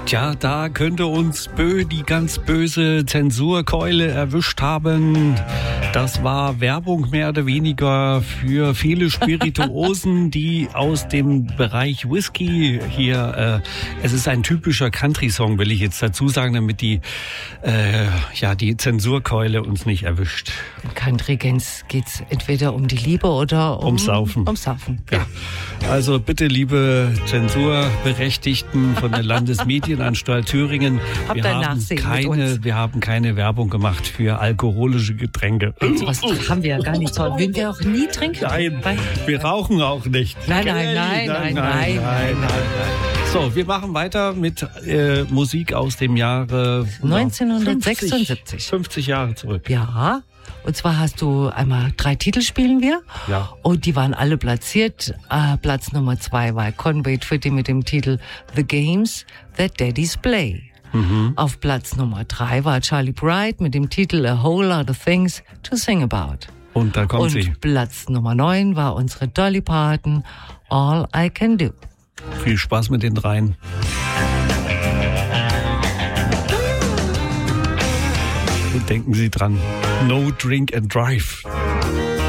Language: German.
Tja, da könnte uns die ganz böse Zensurkeule erwischt haben. Das war Werbung mehr oder weniger für viele Spirituosen, die aus dem Bereich Whisky hier, es ist ein typischer Country-Song, will ich jetzt dazu sagen, damit die Zensurkeule uns nicht erwischt. Im Country geht's entweder um die Liebe oder um Saufen. Um Saufen. Ja. Also bitte, liebe Zensurberechtigten von der Landesmedienanstalt Thüringen, wir haben keine Werbung gemacht für alkoholische Getränke. Was haben wir ja gar nicht. Würden wir auch nie trinken? Nein, wir rauchen auch nicht. Nein. So, wir machen weiter mit Musik aus dem Jahre 1976. 50 Jahre zurück. Ja. Und zwar hast du einmal 3 Titel spielen wir. Ja. Und die waren alle platziert. Platz Nummer 2 war Conway Twitty mit dem Titel The Games That Daddies Play. Auf Platz Nummer 3 war Charlie Pride mit dem Titel A Whole Lot of Things to Sing About. Und da kommt sie. Und Platz Nummer 9 war unsere Dolly Parton, All I Can Do. Viel Spaß mit den dreien. Und denken Sie dran, no drink and drive.